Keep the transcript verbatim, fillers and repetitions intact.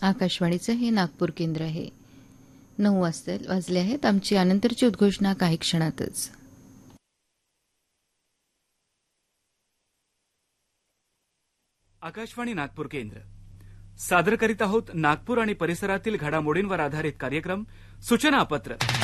आकाशवाणीचं हे नागपूर केंद्र आहे. नऊ वाजता वाजले आहेत. आमची यानंतरची उद्घोषणा काही क्षणातच. आकाशवाणी नागपूर केंद्र सादर करीत आहोत नागपूर आणि परिसरातील घडामोडींवर आधारित कार्यक्रम सूचनापत्र.